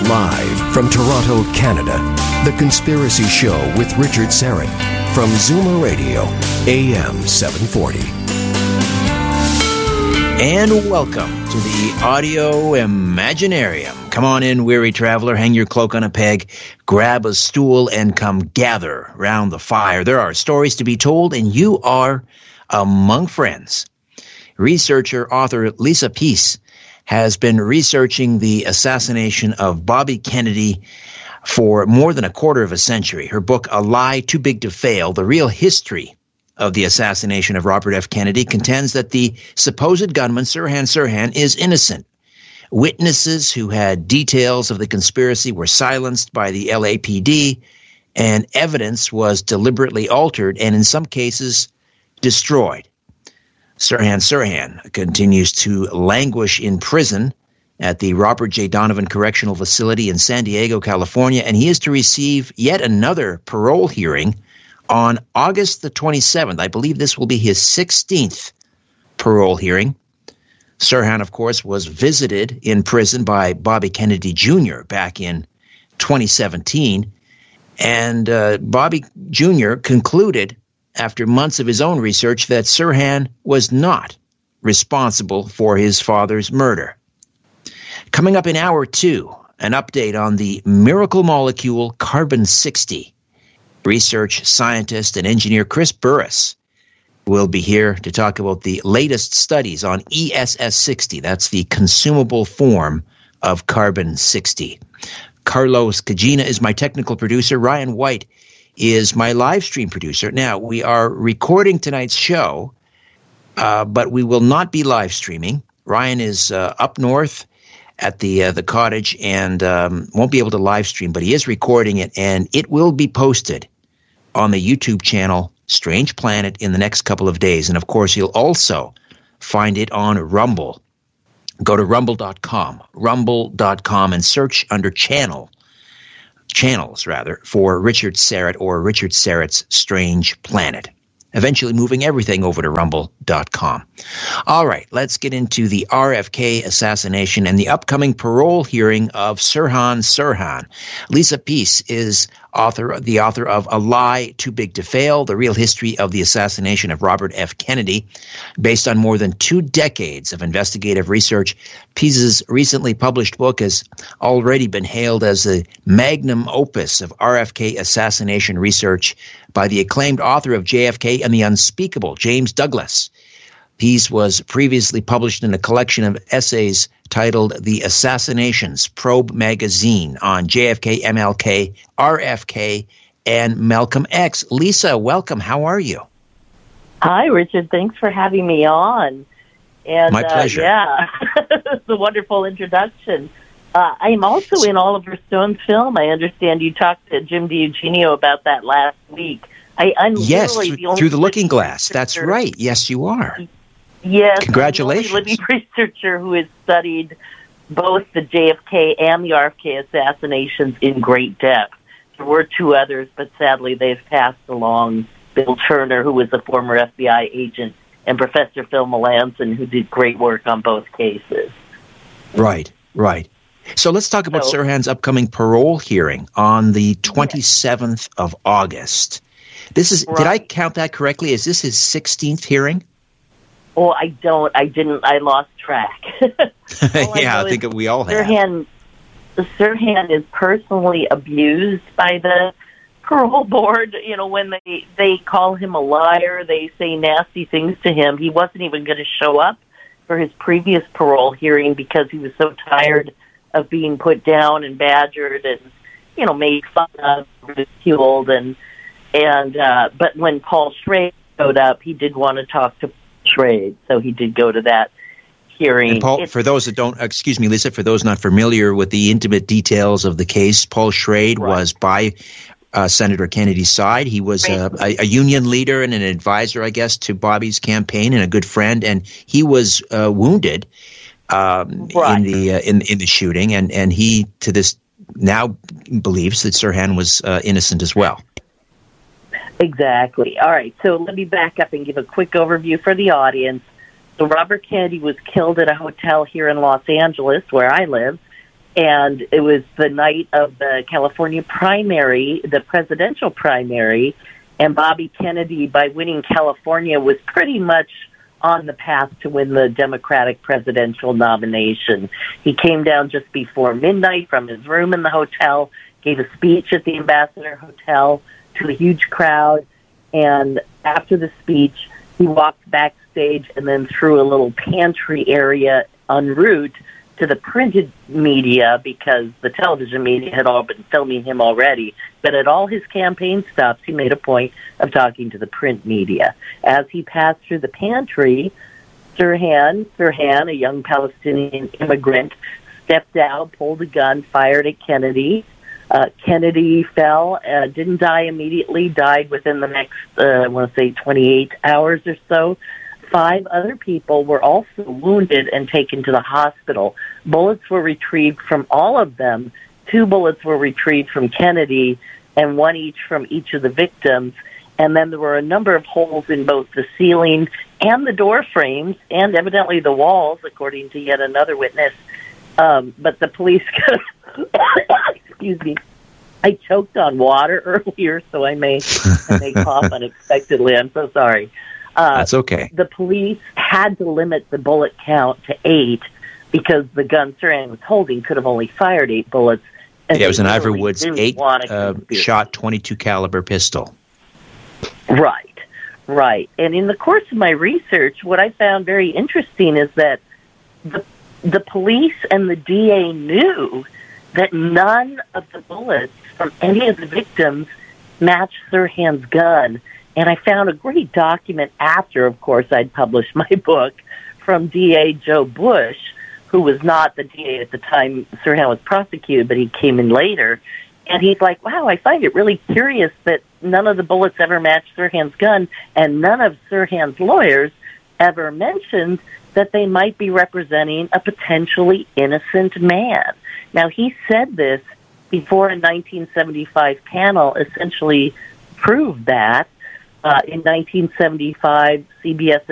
Live from Toronto, Canada, The Conspiracy Show with Richard Syrett from Zoomer Radio, AM 740. And welcome to the Audio Imaginarium. Come on in, weary traveler, hang your cloak on a peg, grab a stool, and come gather round the fire. There are stories to be told, and you are among friends. Researcher, author Lisa Peace has been researching the assassination of Bobby Kennedy for more than a quarter of a century. Her book, A Lie Too Big to Fail, The Real History of the Assassination of Robert F. Kennedy, contends that the supposed gunman, Sirhan Sirhan, is innocent. Witnesses who had details of the conspiracy were silenced by the LAPD, and evidence was deliberately altered and in some cases destroyed. Sirhan Sirhan continues to languish in prison at the Robert J. Donovan Correctional Facility in San Diego, California, and he is to receive yet another parole hearing on August the 27th. I believe this will be his 16th parole hearing. Sirhan, of course, was visited in prison by Bobby Kennedy Jr. back in 2017, and Bobby Jr. concluded after months of his own research that Sirhan was not responsible for his father's murder. Coming up in hour 2, an update on the miracle molecule carbon-60. Research scientist and engineer Chris Burris will be here to talk about the latest studies on ESS-60. That's the consumable form of carbon-60. Carlos Cagina is my technical producer. Ryan White is my live stream producer. Now, we are recording tonight's show, but we will not be live streaming. Ryan is up north at the cottage and won't be able to live stream, but he is recording it, and it will be posted on the YouTube channel Strange Planet in the next couple of days. And, of course, you'll also find it on Rumble. Go to rumble.com, and search under channels for Richard Syrett or Richard Syrett's Strange Planet. Eventually moving everything over to rumble.com. All right, let's get into the RFK assassination and the upcoming parole hearing of Sirhan Sirhan. Lisa Peace is the author of A Lie Too Big to Fail, The Real History of the Assassination of Robert F. Kennedy. Based on more than 2 decades of investigative research, Peace's recently published book has already been hailed as a magnum opus of RFK assassination research by the acclaimed author of JFK and the Unspeakable, James Douglas. Peace was previously published in a collection of essays titled The Assassinations, Probe Magazine, on JFK, MLK, RFK, and Malcolm X. Lisa, welcome. How are you? Hi, Richard. Thanks for having me on. And, my pleasure. Yeah, it's a wonderful introduction. I am also in Oliver Stone's film. I understand you talked to Jim DiEugenio about that last week. I'm yes, the through the Looking Glass. That's right. Yes, you are. Yes. Congratulations. I'm the only living researcher who has studied both the JFK and the RFK assassinations in great depth. There were 2 others, but sadly they've passed along. Bill Turner, who was a former FBI agent, and Professor Phil Melanson, who did great work on both cases. Right. So let's talk about Sirhan's upcoming parole hearing on the 27th of August. This is, right. Did I count that correctly? Is this his 16th hearing? Oh, I didn't. I lost track. Yeah, I think we all have. Sirhan is personally abused by the parole board. You know, when they call him a liar, they say nasty things to him. He wasn't even going to show up for his previous parole hearing because he was so tired of being put down and badgered and, you know, made fun of, ridiculed, but when Paul Schrade showed up, he did want to talk to Schrade, so he did go to that hearing. And Paul, for those that don't, excuse me, Lisa, for those not familiar with the intimate details of the case, Paul Schrade was by Senator Kennedy's side. He was a union leader and an advisor, I guess, to Bobby's campaign and a good friend, and he was wounded in the shooting, and he to this now believes that Sirhan was innocent as well. Exactly. All right, so let me back up and give a quick overview for the audience. So Robert Kennedy was killed at a hotel here in Los Angeles, where I live, And it was the night of the California primary, the presidential primary, and Bobby Kennedy, by winning California, was pretty much on the path to win the Democratic presidential nomination. He came down just before midnight from his room in the hotel, gave a speech at the Ambassador Hotel to a huge crowd, and after the speech, he walked backstage and then through a little pantry area en route to the printed media, because the television media had all been filming him already. But at all his campaign stops, he made a point of talking to the print media. As he passed through the pantry, Sirhan, a young Palestinian immigrant, stepped out, pulled a gun, fired at Kennedy. Kennedy fell, didn't die immediately, died within the next, 28 hours or so. 5 other people were also wounded and taken to the hospital. Bullets were retrieved from all of them. 2 bullets were retrieved from Kennedy and 1 each from each of the victims. And then there were a number of holes in both the ceiling and the door frames and evidently the walls, according to yet another witness. But the police, excuse me, I choked on water earlier, so I may cough unexpectedly. I'm so sorry. That's okay. The police had to limit the bullet count to 8 because the gun Sirhan was holding could have only fired 8 bullets. Yeah, it was an Ivory Woods 8-shot 22 caliber pistol. Right. And in the course of my research, what I found very interesting is that the police and the DA knew that none of the bullets from any of the victims matched Sirhan's gun. And I found a great document after, of course, I'd published my book, from DA Joe Bush, who was not the DA at the time Sirhan was prosecuted, but he came in later. And he's like, wow, I find it really curious that none of the bullets ever matched Sirhan's gun, and none of Sirhan's lawyers ever mentioned that they might be representing a potentially innocent man. Now, he said this before a 1975 panel essentially proved that. In 1975, CBS